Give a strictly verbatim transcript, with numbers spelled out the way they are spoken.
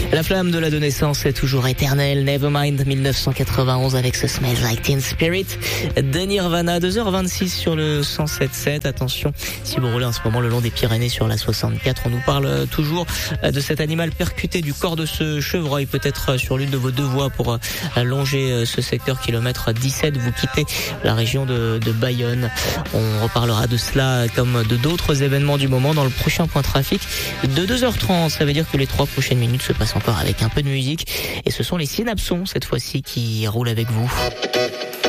La flamme de l'adolescence est toujours éternelle. Nevermind mille neuf cent quatre-vingt-onze avec ce Smells Like Teen Spirit de Nirvana. deux heures vingt-six sur le cent sept sept. Attention, si vous roulez en ce moment le long des Pyrénées sur la soixante-quatre, on nous parle toujours de cet animal percuté du corps de ce chevreuil, peut-être sur l'une de vos deux voies pour longer ce secteur kilomètre dix-sept. Vous quittez la région de, de Bayonne. On reparlera de cela comme de d'autres événements du moment dans le prochain point trafic de deux heures trente. Ça veut dire que les trois prochaines minutes se passent encore avec un peu de musique. Et ce sont les Synapsons, cette fois-ci, qui roulent avec vous.